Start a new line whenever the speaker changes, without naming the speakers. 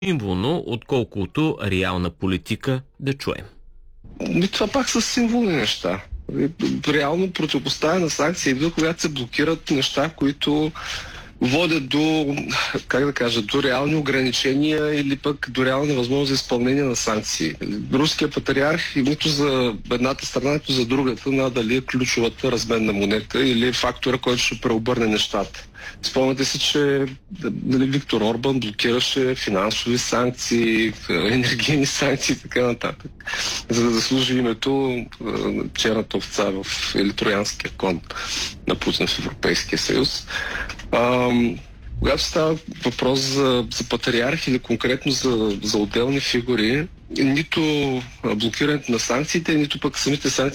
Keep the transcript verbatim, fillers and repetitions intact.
символно, отколкото реална политика, да чуем.
И това пак са символни неща. Реално противопоставяне на санкции идва, когато се блокират неща, които водят до, как да кажа, до реални ограничения или пък до реална възможност за изпълнение на санкции. Руският патриарх нито за едната страна, нито за другата надали е ключовата разменна монета или фактора, който ще преобърне нещата. Спомняте си, че дали, Виктор Орбан блокираше финансови санкции, енергийни санкции и така нататък, за да заслужи името черната овца в или троянския кон на Путин в Европейския съюз. Ам, когато става въпрос за, за патриарх или конкретно за, за отделни фигури, нито блокирането на санкциите, нито пък самите санкции